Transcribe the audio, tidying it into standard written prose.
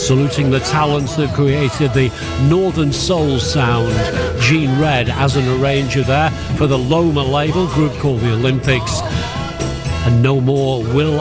saluting the talents that created the Northern Soul sound. Gene Red as an arranger there for the Loma label, group called the Olympics. And no more will